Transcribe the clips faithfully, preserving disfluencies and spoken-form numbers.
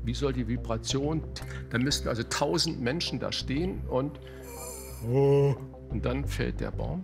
Wie soll die Vibration, da müssten also tausend Menschen da stehen und, und dann fällt der Baum.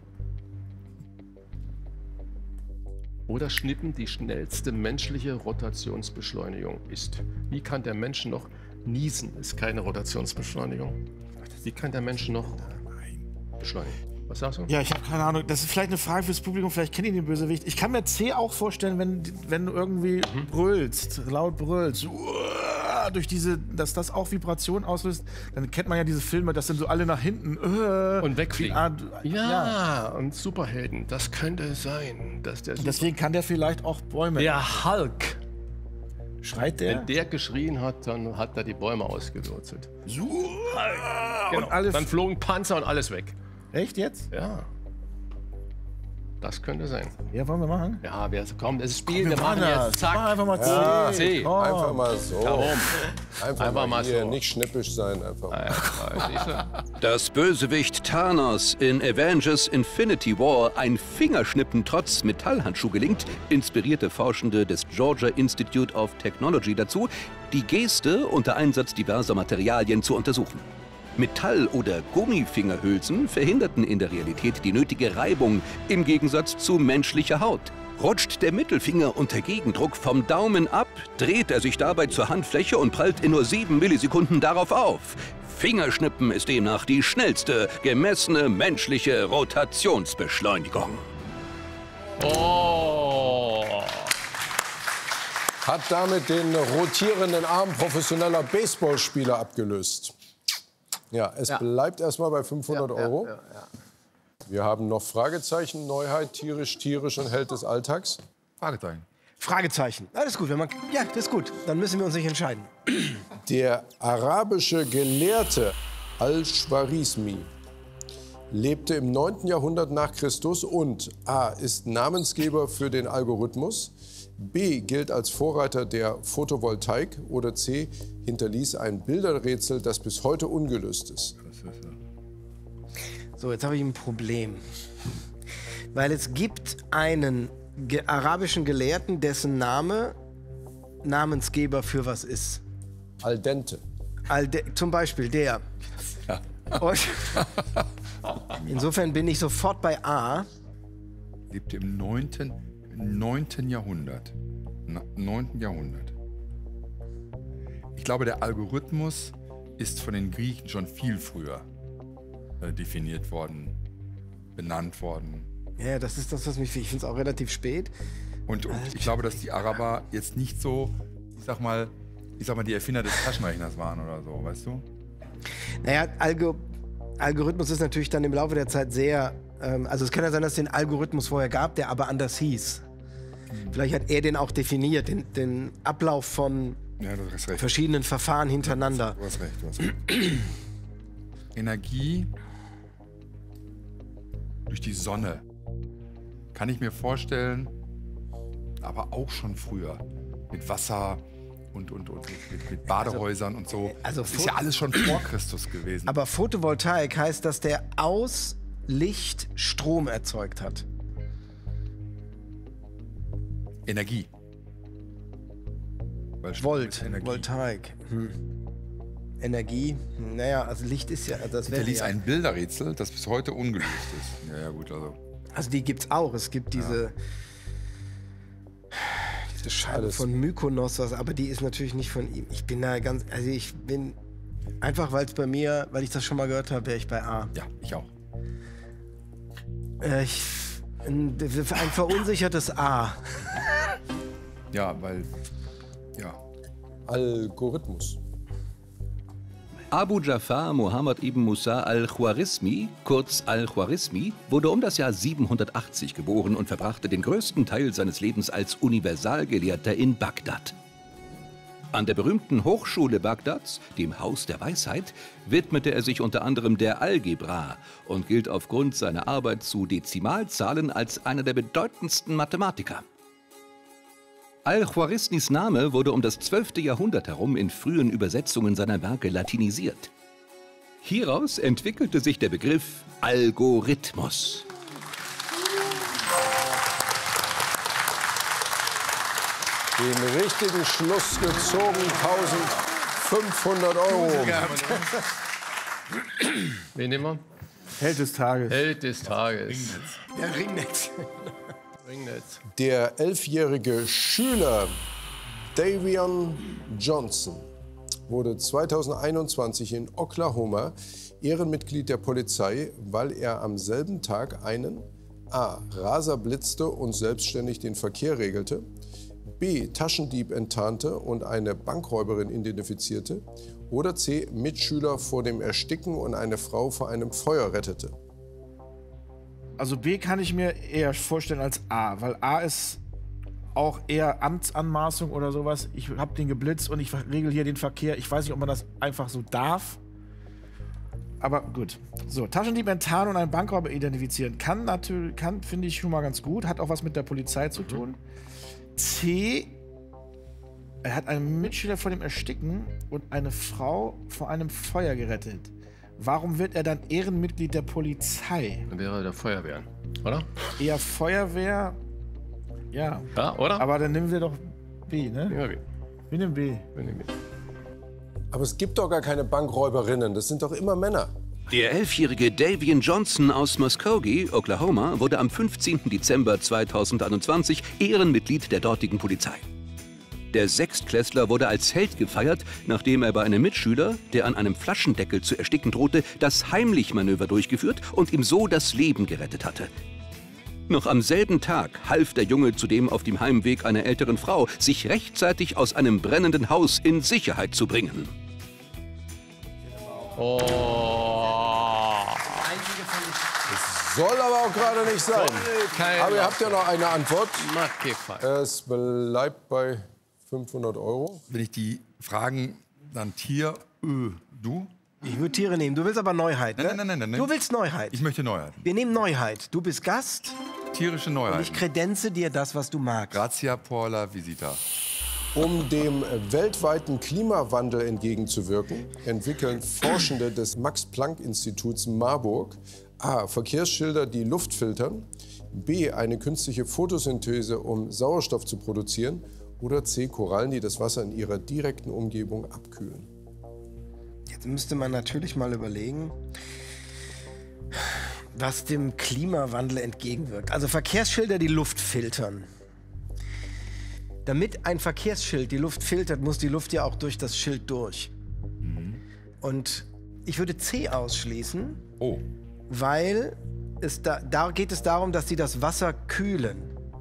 Oder Schnippen die schnellste menschliche Rotationsbeschleunigung ist. Wie kann der Mensch noch niesen? Ist keine Rotationsbeschleunigung. Wie kann der Mensch noch beschleunigen? Was sagst du? Ja, ich habe keine Ahnung. Das ist vielleicht eine Frage fürs Publikum. Vielleicht kennt ihr den Bösewicht. Ich kann mir C auch vorstellen, wenn, wenn du irgendwie mhm. brüllst, laut brüllst, uah, durch diese, dass das auch Vibration auslöst. Dann kennt man ja diese Filme, das sind so alle nach hinten uah, und wegfliegen. Art, ja, ja, und Superhelden. Das könnte sein, dass der. Und deswegen kann der vielleicht auch Bäume. Der Hulk. Schreit der? Wenn der geschrien hat, dann hat er die Bäume ausgewurzelt. So. Genau. Und alles. Dann flogen Panzer und alles weg. Echt jetzt? Ja. Das könnte sein. Ja, wollen wir machen? Ja, wir kommen, es ist Spiel, wir, wir machen das. jetzt, zack. Mach einfach mal C. Ja, C. Oh. Einfach mal so. Darum. Einfach, Einfach mal, mal hier, so. nicht schnippisch sein. Einfach mal. Ja, Das Bösewicht Thanos in Avengers Infinity War ein Fingerschnippen trotz Metallhandschuh gelingt, inspirierte Forschende des Georgia Institute of Technology dazu, die Geste unter Einsatz diverser Materialien zu untersuchen. Metall- oder Gummifingerhülsen verhinderten in der Realität die nötige Reibung im Gegensatz zu menschlicher Haut. Rutscht der Mittelfinger unter Gegendruck vom Daumen ab, dreht er sich dabei zur Handfläche und prallt in nur sieben Millisekunden darauf auf. Fingerschnippen ist demnach die schnellste gemessene menschliche Rotationsbeschleunigung. Oh. Hat damit den rotierenden Arm professioneller Baseballspieler abgelöst. Ja, es Ja. bleibt erstmal bei fünfhundert Ja, Euro. ja, ja, ja. Wir haben noch Fragezeichen, Neuheit, tierisch, tierisch und Held des Alltags. Fragezeichen. Fragezeichen. Alles gut, wenn man. Ja, das ist gut. Dann müssen wir uns nicht entscheiden. Der arabische Gelehrte Al-Khwarizmi lebte im neunten Jahrhundert nach Christus und A. ist Namensgeber für den Algorithmus, B. gilt als Vorreiter der Photovoltaik oder C. hinterließ ein Bilderrätsel, das bis heute ungelöst ist. So, jetzt habe ich ein Problem. Weil es gibt einen ge arabischen Gelehrten, dessen Name Namensgeber für was ist. Al dente. Al de zum Beispiel der. Ja. Und insofern bin ich sofort bei A. Lebte im neunten neunten Jahrhundert. Na, neunten Jahrhundert. Ich glaube, der Algorithmus ist von den Griechen schon viel früher äh, definiert worden, benannt worden. Ja, das ist das, was mich. Ich finde es auch relativ spät. Und, und ich glaube, dass die Araber jetzt nicht so, ich sag mal, ich sag mal, die Erfinder des Taschenrechners waren oder so, weißt du? Naja, Algo Algorithmus ist natürlich dann im Laufe der Zeit sehr. Ähm, also es kann ja sein, dass es den Algorithmus vorher gab, der aber anders hieß. Hm. Vielleicht hat er den auch definiert, den, den Ablauf von Ja, du hast recht. verschiedenen Verfahren hintereinander. Du hast recht, du hast recht. Energie durch die Sonne. Kann ich mir vorstellen, aber auch schon früher. Mit Wasser und, und, und mit, mit Badehäusern und so. Also das ist ja alles schon vor Christus gewesen. Aber Photovoltaik heißt, dass der aus Licht Strom erzeugt hat. Energie. Weil Strom Volt, ist Energie. Voltaik. Hm. Energie, naja, also Licht ist ja, das wäre Hinterließ ja. ein Bilderrätsel, das bis heute ungelöst ist. Ja, ja, gut, also. Also die gibt's auch. Es gibt diese, diese Scheibe Alles. von Mykonos, was, aber die ist natürlich nicht von ihm. Ich bin da ganz, also ich bin einfach, weil es bei mir, weil ich das schon mal gehört habe, wäre ich bei A. Ja, ich auch. Äh, ich, ein, ein verunsichertes A. Ja, weil, ja. Algorithmus. Abu Ja'far Muhammad ibn Musa al-Khwarizmi, kurz al-Khwarizmi, wurde um das Jahr siebenhundertachtzig geboren und verbrachte den größten Teil seines Lebens als Universalgelehrter in Bagdad. An der berühmten Hochschule Bagdads, dem Haus der Weisheit, widmete er sich unter anderem der Algebra und gilt aufgrund seiner Arbeit zu Dezimalzahlen als einer der bedeutendsten Mathematiker. Al-Khwarizmis Name wurde um das zwölfte Jahrhundert herum in frühen Übersetzungen seiner Werke latinisiert. Hieraus entwickelte sich der Begriff Algorithmus. Den richtigen Schluss gezogen, tausend fünfhundert Euro. Wen nehmen wir? Held des Tages. Held des Tages. Der Ringnetz. Ringnetz. Der elfjährige Schüler Davion Johnson wurde zweitausendeinundzwanzig in Oklahoma Ehrenmitglied der Polizei, weil er am selben Tag einen A. Raser blitzte und selbstständig den Verkehr regelte, B. Taschendieb enttarnte und eine Bankräuberin identifizierte oder C. Mitschüler vor dem Ersticken und eine Frau vor einem Feuer rettete. Also B kann ich mir eher vorstellen als A, weil A ist auch eher Amtsanmaßung oder sowas. Ich habe den geblitzt und ich regel hier den Verkehr. Ich weiß nicht, ob man das einfach so darf. Aber gut. So, Taschendieb enttarnen und einen Bankräuber identifizieren. Kann natürlich, kann, finde ich schon mal ganz gut. Hat auch was mit der Polizei zu tun. Mhm. C. Er hat einen Mitschüler vor dem Ersticken und eine Frau vor einem Feuer gerettet. Warum wird er dann Ehrenmitglied der Polizei? Dann wäre er der Feuerwehr, oder? Eher Feuerwehr. Ja. Ja, oder? Aber dann nehmen wir doch B, ne? Ja, B. Wir nehmen B. Wir nehmen B. Aber es gibt doch gar keine Bankräuberinnen, das sind doch immer Männer. Der elfjährige Davion Johnson aus Muskogee, Oklahoma, wurde am fünfzehnten Dezember zweitausendeinundzwanzig Ehrenmitglied der dortigen Polizei. Der Sechstklässler wurde als Held gefeiert, nachdem er bei einem Mitschüler, der an einem Flaschendeckel zu ersticken drohte, das Heimlich-Manöver durchgeführt und ihm so das Leben gerettet hatte. Noch am selben Tag half der Junge zudem auf dem Heimweg einer älteren Frau, sich rechtzeitig aus einem brennenden Haus in Sicherheit zu bringen. Oh. Soll aber auch gerade nicht sein. Aber ihr habt ja noch eine Antwort. Es bleibt bei fünfhundert Euro. Wenn ich die Fragen dann Tier, Ö, du? Ich würde Tiere nehmen. Du willst aber Neuheit, ne? Nein, nein, nein, nein, nein. Du willst Neuheit. Ich möchte Neuheiten. Wir nehmen Neuheit. Du bist Gast Tierische und Neuheiten. ich kredenze dir das, was du magst. Grazia por la visita. Um dem weltweiten Klimawandel entgegenzuwirken, entwickeln Forschende des Max-Planck-Instituts Marburg A. Verkehrsschilder, die Luft filtern, B. eine künstliche Photosynthese, um Sauerstoff zu produzieren oder C. Korallen, die das Wasser in ihrer direkten Umgebung abkühlen. Jetzt müsste man natürlich mal überlegen, was dem Klimawandel entgegenwirkt. Also Verkehrsschilder, die Luft filtern. Damit ein Verkehrsschild die Luft filtert, muss die Luft ja auch durch das Schild durch. Mhm. Und ich würde C ausschließen, oh. weil es da, da geht es darum, dass sie das Wasser kühlen.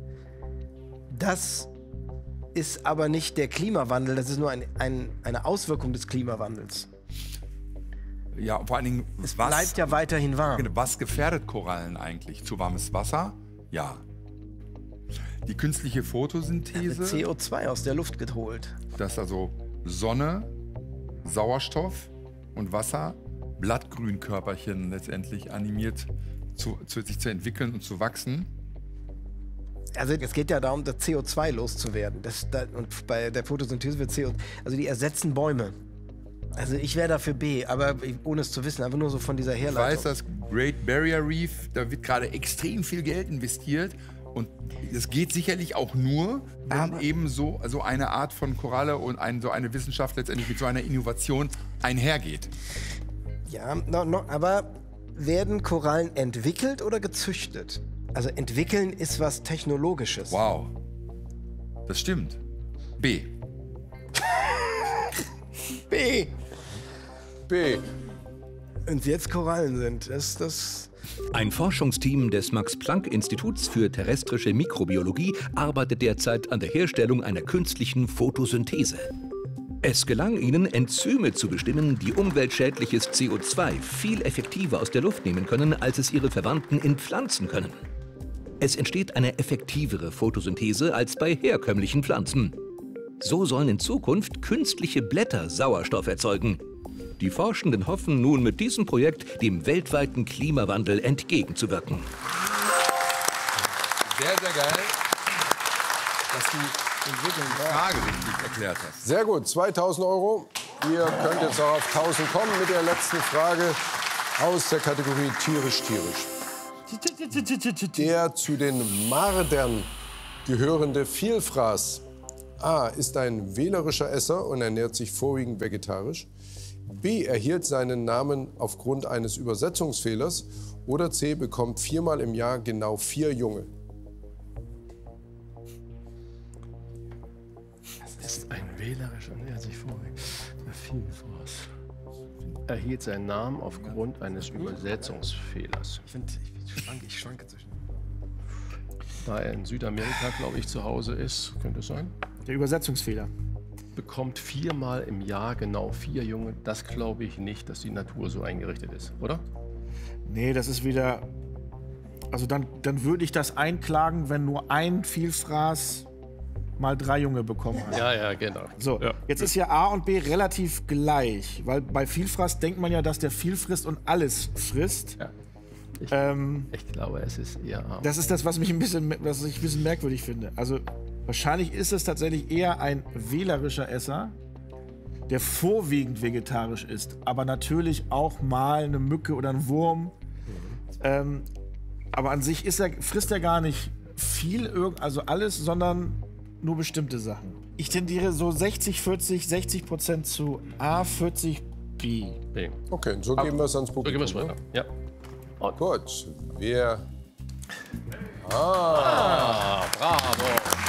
Das ist aber nicht der Klimawandel, das ist nur ein, ein, eine Auswirkung des Klimawandels. Ja, vor allen Dingen, es was, bleibt ja weiterhin warm. Was gefährdet Korallen eigentlich? Zu warmes Wasser? Ja. Die künstliche Photosynthese. Da wird C O zwei aus der Luft geholt. Das ist also Sonne, Sauerstoff und Wasser, Blattgrünkörperchen letztendlich animiert, zu, zu, sich zu entwickeln und zu wachsen. Also es geht ja darum, das C O zwei loszuwerden. Das, da, und bei der Photosynthese wird C O zwei, also die ersetzen Bäume. Also ich wäre dafür B, aber ohne es zu wissen, einfach nur so von dieser Herleitung. Ich weiß, das Great Barrier Reef, da wird gerade extrem viel Geld investiert. Und es geht sicherlich auch nur, wenn aber eben so also eine Art von Koralle und ein, so eine Wissenschaft letztendlich mit so einer Innovation einhergeht. Ja, no, no, aber werden Korallen entwickelt oder gezüchtet? Also entwickeln ist was Technologisches. Wow, das stimmt. B. B. B. Und jetzt Korallen sind, das das. Ein Forschungsteam des Max-Planck-Instituts für terrestrische Mikrobiologie arbeitet derzeit an der Herstellung einer künstlichen Photosynthese. Es gelang ihnen, Enzyme zu bestimmen, die umweltschädliches C O zwei viel effektiver aus der Luft nehmen können, als es ihre Verwandten in Pflanzen können. Es entsteht eine effektivere Photosynthese als bei herkömmlichen Pflanzen. So sollen in Zukunft künstliche Blätter Sauerstoff erzeugen. Die Forschenden hoffen nun mit diesem Projekt dem weltweiten Klimawandel entgegenzuwirken. Sehr, sehr geil, dass du die Frage richtig erklärt hast. Sehr gut, zweitausend Euro. Ihr könnt jetzt auch auf tausend kommen mit der letzten Frage aus der Kategorie tierisch-tierisch. Der zu den Mardern gehörende Vielfraß A, ist ein wählerischer Esser und ernährt sich vorwiegend vegetarisch. B, erhielt seinen Namen aufgrund eines Übersetzungsfehlers. Oder C, bekommt viermal im Jahr genau vier Junge. Das ist ein wählerischer, ernährt sich vorwiegend. Der Vielfraß. Erhielt seinen Namen aufgrund eines Übersetzungsfehlers. Ich finde, ich schwanke, ich schwanke zwischen. Da er in Südamerika, glaube ich, zu Hause ist, könnte es sein, Der Übersetzungsfehler. bekommt viermal im Jahr genau vier Junge. Das glaube ich nicht, dass die Natur so eingerichtet ist, oder? Nee, das ist wieder. Also dann, dann würde ich das einklagen, wenn nur ein Vielfraß mal drei Junge bekommen hat. Ja, ja, genau. So, Ja. jetzt ist ja A und B relativ gleich, weil bei Vielfraß denkt man ja, dass der viel frisst und alles frisst. Ja. Ich, Ähm, ich glaube, es ist eher A. das ist das, was mich ein bisschen, was ich ein bisschen merkwürdig finde. Also wahrscheinlich ist es tatsächlich eher ein wählerischer Esser, der vorwiegend vegetarisch ist, aber natürlich auch mal eine Mücke oder ein Wurm. Ähm, aber an sich ist er, frisst er gar nicht viel, irg- also alles, sondern nur bestimmte Sachen. Ich tendiere so sechzig, vierzig, sechzig Prozent zu A, vierzig B. B. Okay, so geben wir es ans So gehen Publikum. wir es weiter. Ja. Ne? Gut, wer... Ah, bravo.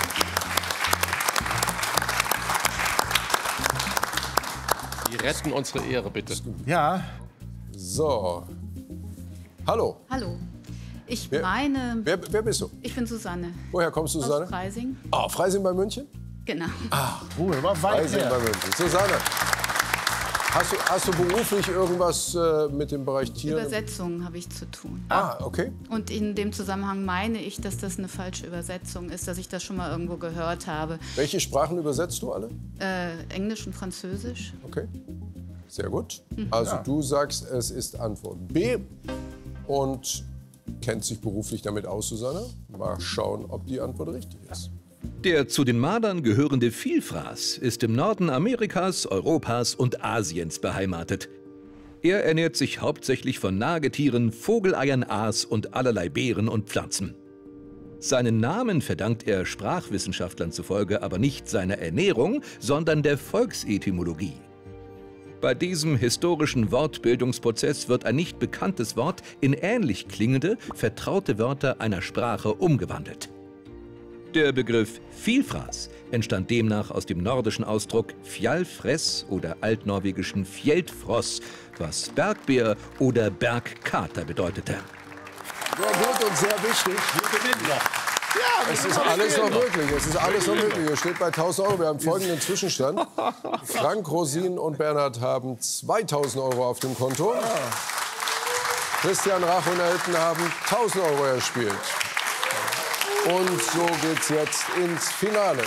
Die retten unsere Ehre, bitte. Ja, So. Hallo, Hallo. Ich Wer- meine, wer, wer bist du? ich bin Susanne Woher kommst du, aus Susanne? Freising. Ah, Freising bei München? Genau. oh, das war weit Freising bei her. München. Susanne, hast du, hast du beruflich irgendwas äh, mit dem Bereich Tiere? Übersetzungen habe ich zu tun. Ah, okay. Und in dem Zusammenhang meine ich, dass das eine falsche Übersetzung ist, dass ich das schon mal irgendwo gehört habe. Welche Sprachen übersetzt du alle? Äh, Englisch und Französisch. Okay, sehr gut. Also du sagst, es ist Antwort B und kennt sich beruflich damit aus, Susanne. Mal schauen, ob die Antwort richtig ist. Der zu den Mardern gehörende Vielfraß ist im Norden Amerikas, Europas und Asiens beheimatet. Er ernährt sich hauptsächlich von Nagetieren, Vogeleiern, Aas und allerlei Beeren und Pflanzen. Seinen Namen verdankt er Sprachwissenschaftlern zufolge aber nicht seiner Ernährung, sondern der Volksetymologie. Bei diesem historischen Wortbildungsprozess wird ein nicht bekanntes Wort in ähnlich klingende, vertraute Wörter einer Sprache umgewandelt. Der Begriff Vielfraß entstand demnach aus dem nordischen Ausdruck Fjallfress oder altnorwegischen Fjeldfross, was Bergbär oder Bergkater bedeutete. Sehr gut und sehr wichtig. Es ist alles noch möglich. Es ist alles noch möglich. Es steht bei tausend Euro. Wir haben folgenden Zwischenstand. Frank, Rosin und Bernhard haben zweitausend Euro auf dem Konto. Christian Rach und Elton haben tausend Euro erspielt. Und so geht's jetzt ins Finale.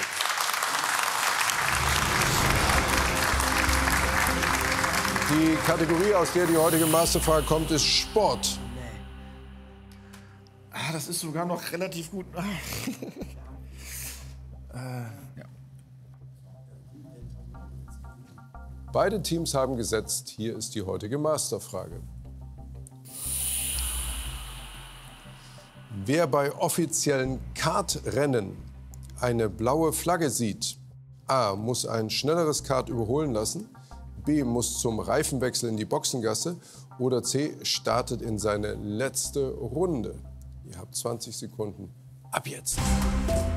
Die Kategorie, aus der die heutige Masterfrage kommt, ist Sport. Ah, das ist sogar noch relativ gut. Beide Teams haben gesetzt. Hier ist die heutige Masterfrage. Wer bei offiziellen Kartrennen eine blaue Flagge sieht, A, muss ein schnelleres Kart überholen lassen, B, muss zum Reifenwechsel in die Boxengasse oder C, startet in seine letzte Runde. Ihr habt zwanzig Sekunden. Ab jetzt.